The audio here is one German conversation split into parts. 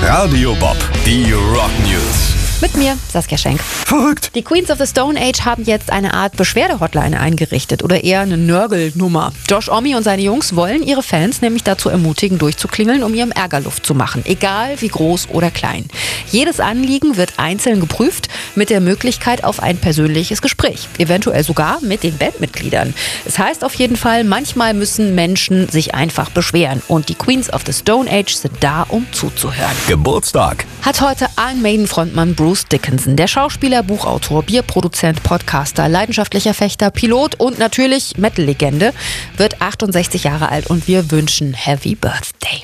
Radio Bob, die Rock News. Mit mir, Saskia Schenk. Verrückt. Die Queens of the Stone Age haben jetzt eine Art Beschwerde-Hotline eingerichtet oder eher eine Nörgelnummer. Josh Homme und seine Jungs wollen ihre Fans nämlich dazu ermutigen, durchzuklingeln, um ihrem Ärger Luft zu machen. Egal wie groß oder klein. Jedes Anliegen wird einzeln geprüft mit der Möglichkeit auf ein persönliches Gespräch. Eventuell sogar mit den Bandmitgliedern. Es heißt auf jeden Fall, manchmal müssen Menschen sich einfach beschweren. Und die Queens of the Stone Age sind da, um zuzuhören. Geburtstag. Hat heute Iron Maiden-Frontmann Bruce Dickinson. Der Schauspieler, Buchautor, Bierproduzent, Podcaster, leidenschaftlicher Fechter, Pilot und natürlich Metal-Legende wird 68 Jahre alt und wir wünschen Happy Birthday.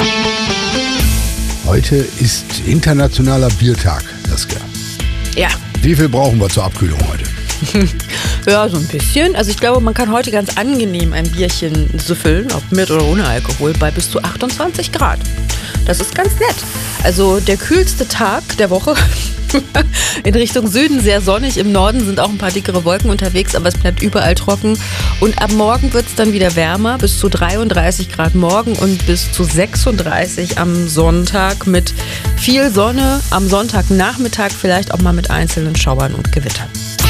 Heute ist internationaler Biertag, Saskia. Ja. Wie viel brauchen wir zur Abkühlung heute? Ja, so ein bisschen. Also ich glaube, man kann heute ganz angenehm ein Bierchen süffeln, ob mit oder ohne Alkohol, bei bis zu 28 Grad. Das ist ganz nett. Also der kühlste Tag der Woche. In Richtung Süden sehr sonnig, im Norden sind auch ein paar dickere Wolken unterwegs, aber es bleibt überall trocken. Und ab morgen wird es dann wieder wärmer, bis zu 33 Grad morgen und bis zu 36 am Sonntag mit viel Sonne. Am Sonntagnachmittag vielleicht auch mal mit einzelnen Schauern und Gewittern.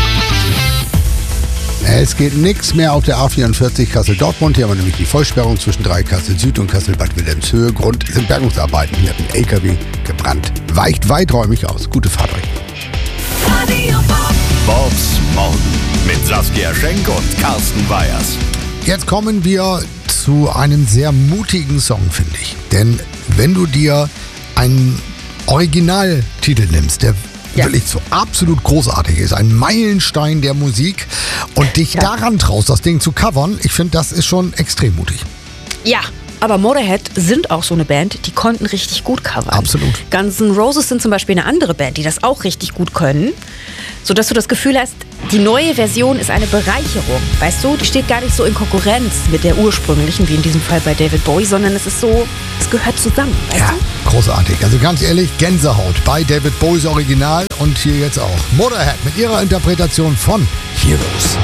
Es geht nichts mehr auf der A44 Kassel-Dortmund. Hier haben wir nämlich die Vollsperrung zwischen 3 Kassel-Süd und Kassel-Bad Wilhelmshöhe. Grund sind Bergungsarbeiten. Hier hat ein LKW gebrannt. Weicht weiträumig aus. Gute Fahrt euch. Radio Bob. Bobs Morgen mit Saskia Schenk und Carsten Weyers. Jetzt kommen wir zu einem sehr mutigen Song, finde ich. Denn wenn du dir einen Originaltitel nimmst, der wirklich so absolut großartig ist, ein Meilenstein der Musik und dich daran traust, das Ding zu covern, ich finde, das ist schon extrem mutig. Ja, aber Motorhead sind auch so eine Band, die konnten richtig gut covern. Absolut. Guns N' Roses sind zum Beispiel eine andere Band, die das auch richtig gut können, sodass du das Gefühl hast, die neue Version ist eine Bereicherung. Weißt du, die steht gar nicht so in Konkurrenz mit der ursprünglichen, wie in diesem Fall bei David Bowie, sondern es ist so, es gehört zusammen, weißt du? Großartig. Also ganz ehrlich, Gänsehaut bei David Bowies Original und hier jetzt auch Motorhead mit ihrer Interpretation von Heroes.